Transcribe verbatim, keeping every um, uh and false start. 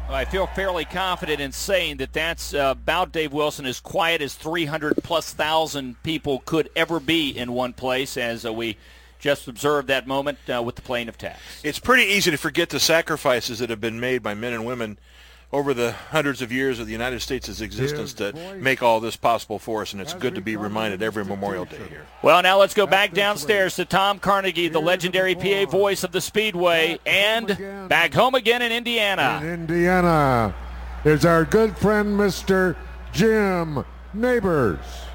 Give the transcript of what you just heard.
I feel fairly confident in saying that that's uh, about, Dave Wilson, as quiet as three hundred plus thousand people could ever be in one place, as uh, we just observed that moment uh, with the plane of tax. It's pretty easy to forget the sacrifices that have been made by men and women over the hundreds of years of the United States' existence to make all this possible for us, and it's good to be reminded every Memorial Day here. Well, now let's go back downstairs to Tom Carnegie, the legendary P A voice of the Speedway, and back home again in Indiana. In Indiana is our good friend, Mister Jim Neighbors.